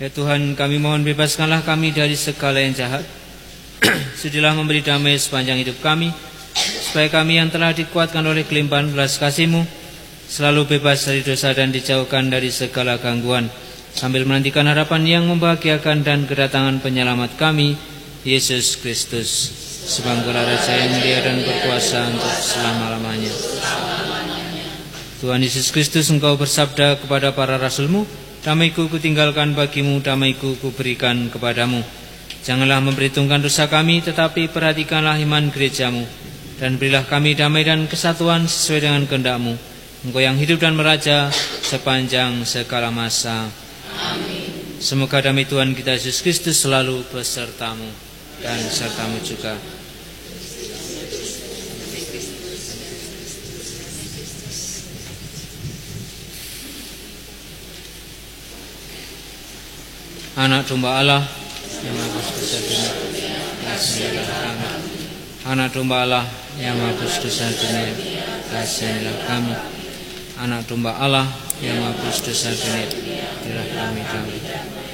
Ya Tuhan, kami mohon bebaskanlah kami dari segala yang jahat. Sudilah memberi damai sepanjang hidup kami, supaya kami yang telah dikuatkan oleh kelimpahan belas kasih-Mu selalu bebas dari dosa dan dijauhkan dari segala gangguan, sambil menantikan harapan yang membahagiakan dan kedatangan penyelamat kami, Yesus Kristus, sebagai Raja yang mulia dan berkuasa untuk selama-lamanya. Tuhan Yesus Kristus, Engkau bersabda kepada para rasul-Mu, damai-Ku kutinggalkan bagimu, damai-Ku kuberikan kepadamu. Janganlah memperhitungkan dosa kami, tetapi perhatikanlah iman gereja-Mu, dan berilah kami damai dan kesatuan sesuai dengan kehendak-Mu. Engkau yang hidup dan meraja sepanjang segala masa. Amin. Semoga damai Tuhan kita Yesus Kristus selalu besertamu dan sertamu juga. Anak domba Allah yang menebus dosa dunia, kasihanilah kami. Anak domba Allah yang menebus dosa dunia, kasihanilah kami. Anak domba Allah yang menebus dosa dunia, berilah kami damai.